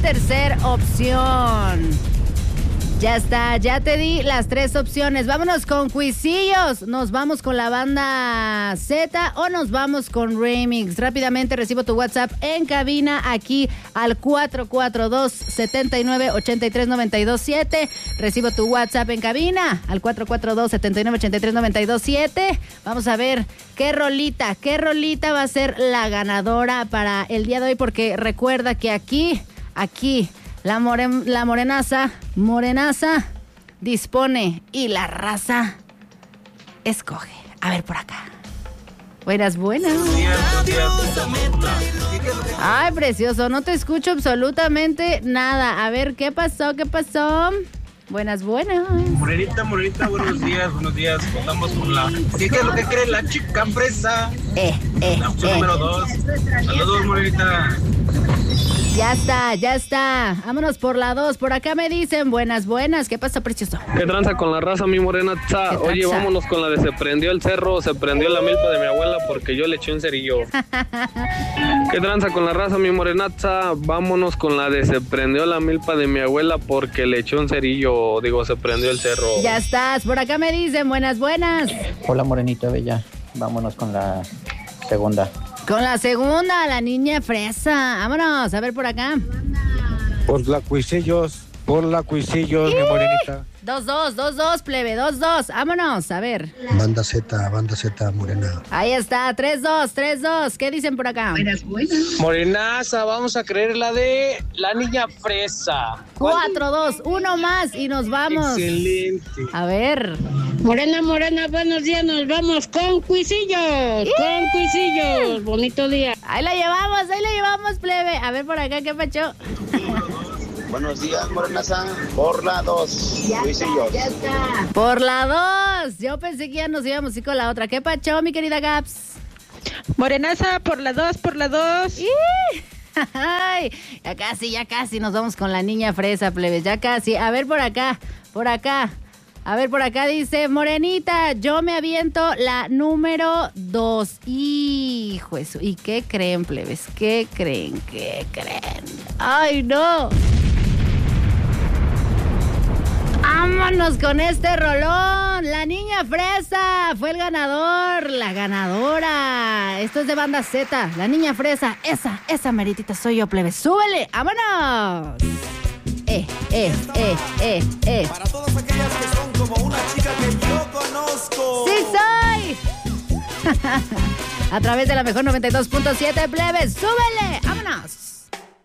tercera opción. Ya está, ya te di las 3 opciones. Vámonos con Cuisillos. ¿Nos vamos con la banda Z o nos vamos con Remix? Rápidamente recibo tu WhatsApp en cabina aquí al 442-79-83-92-7. Recibo tu WhatsApp en cabina al 442-79-83-92-7. Vamos a ver qué rolita va a ser la ganadora para el día de hoy, porque recuerda que aquí... La morenaza dispone y la raza escoge. A ver por acá. Buenas. Ay, precioso, no te escucho absolutamente nada. A ver, ¿qué pasó? Buenas. Morenita, buenos días. Contamos con la... ¿Qué es lo que cree la chica fresa? La opción número 2. Saludos, Morenita. Ya está. Vámonos por la 2. Por acá me dicen buenas. ¿Qué pasa, precioso? ¿Qué tranza con la raza, mi morena? Oye, vámonos con la de se prendió el cerro, se prendió la milpa de mi abuela porque yo le eché un cerillo. ¿Qué tranza con la raza, mi morena? Vámonos con la de se prendió la milpa de mi abuela porque le echó un cerillo. Digo, se prendió el cerro. Ya estás. Por acá me dicen buenas. Hola, morenita bella. Vámonos con la segunda. Con la segunda, la niña fresa. Vámonos, a ver por acá. Por la Cuisillos, mi morenita. 2-2, plebe, 2-2. Vámonos, a ver. Banda Z, morena. Ahí está, 3-2. ¿Qué dicen por acá? Buenas. Morenaza, vamos a creer la de la niña fresa. 4-2, uno más y nos vamos. Excelente. A ver. Morena, buenos días, nos vamos con Cuisillos. Bonito día. Ahí la llevamos, plebe. A ver por acá, ¿qué pacho? Buenos días, morenaza. Por la 2. Cuisillos. Ya está. Por la 2. Yo pensé que ya nos íbamos a ir con la otra. ¿Qué pacho, mi querida Gaps? Morenaza, por la 2. Ay, ya casi nos vamos con la niña fresa, plebes. Ya casi. A ver por acá. A ver, por acá dice, morenita, yo me aviento la número 2. Hijo eso. ¿Y qué creen, plebes? ¿Qué creen? ¡Ay, no! ¡Vámonos con este rolón! La niña fresa fue el ganador, la ganadora. Esto es de banda Z, la niña fresa. Esa meritita soy yo, plebes. ¡Súbele! ¡Vámonos! Para todas aquellas que son como una chica que yo conozco. ¡Sí soy! A través de la mejor 92.7, plebes. ¡Súbele! ¡Vámonos!